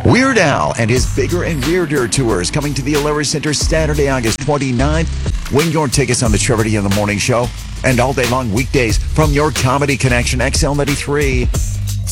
Weird Al and his Bigger and Weirder tours coming to the O'Leary Center Saturday, August 29th. Win your tickets on the Trevor D in the Morning Show and all day long weekdays from your Comedy Connection XL93.